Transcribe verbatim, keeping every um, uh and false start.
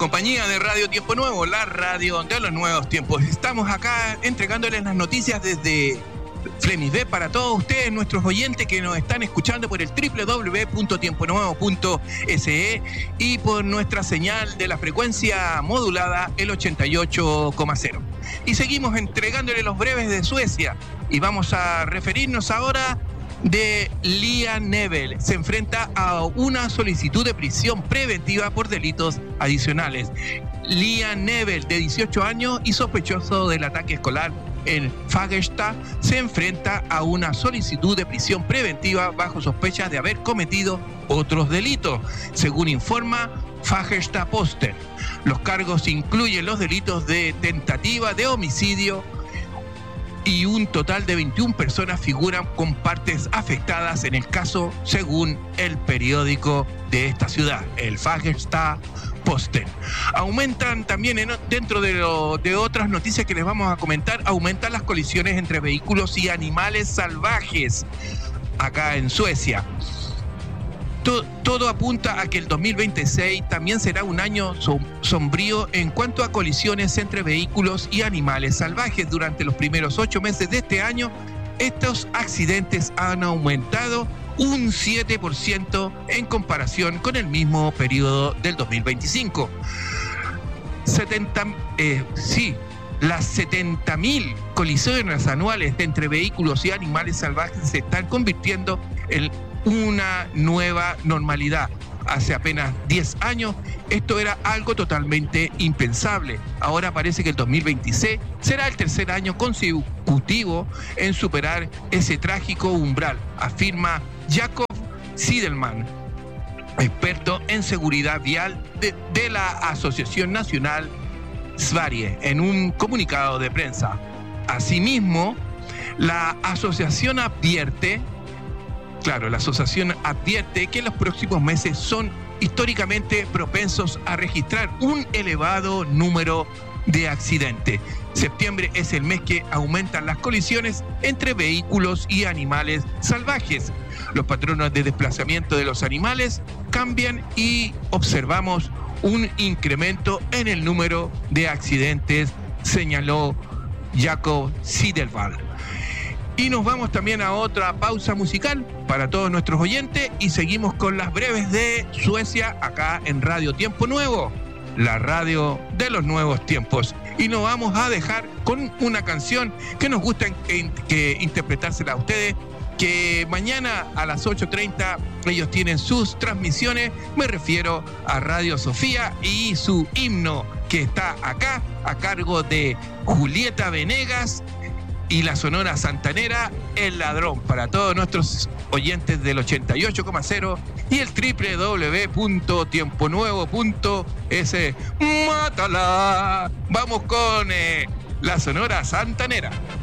compañía de Radio Tiempo Nuevo, la radio de los nuevos tiempos. Estamos acá entregándoles las noticias desde Flemisb para todos ustedes, nuestros oyentes que nos están escuchando por el doble u doble u doble u punto tiempo nuevo punto es y por nuestra señal de la frecuencia modulada, el ochenta y ocho coma cero. Y seguimos entregándoles los breves de Suecia y vamos a referirnos ahora de Liam Neeson. Se enfrenta a una solicitud de prisión preventiva por delitos adicionales. Liam Neeson, de dieciocho años y sospechoso del ataque escolar en Fagersta, se enfrenta a una solicitud de prisión preventiva bajo sospecha de haber cometido otros delitos, según informa Fagersta-Posten. Los cargos incluyen los delitos de tentativa de homicidio, y un total de veintiuna personas figuran con partes afectadas en el caso, según el periódico de esta ciudad, el Fagersta-Posten. Aumentan también, en, dentro de, lo, de otras noticias que les vamos a comentar, aumentan las colisiones entre vehículos y animales salvajes acá en Suecia. Todo, todo apunta a que el dos mil veintiséis también será un año sombrío en cuanto a colisiones entre vehículos y animales salvajes. Durante los primeros ocho meses de este año, estos accidentes han aumentado un siete por ciento en comparación con el mismo periodo del dos mil veinticinco. setenta, eh, sí, las setenta mil colisiones anuales entre vehículos y animales salvajes se están convirtiendo en una nueva normalidad. Hace apenas diez años esto era algo totalmente impensable. Ahora parece que el dos mil veintiséis será el tercer año consecutivo en superar ese trágico umbral, afirma Jacob Siedelman, experto en seguridad vial de, de la Asociación Nacional Sverige, en un comunicado de prensa. Asimismo, la asociación advierte Claro, la asociación advierte que en los próximos meses son históricamente propensos a registrar un elevado número de accidentes. Septiembre es el mes que aumentan las colisiones entre vehículos y animales salvajes. Los patrones de desplazamiento de los animales cambian y observamos un incremento en el número de accidentes, señaló Jacob Siedelman. Y nos vamos también a otra pausa musical para todos nuestros oyentes y seguimos con las breves de Suecia acá en Radio Tiempo Nuevo, la radio de los nuevos tiempos. Y nos vamos a dejar con una canción que nos gusta que, que interpretársela a ustedes, que mañana a las ocho treinta ellos tienen sus transmisiones. Me refiero a Radio Sofía y su himno que está acá a cargo de Julieta Venegas y la Sonora Santanera, El Ladrón, para todos nuestros oyentes del ochenta y ocho coma cero y el doble u doble u doble u punto tiempo nuevo punto es. ¡Mátala! Vamos con eh, la Sonora Santanera.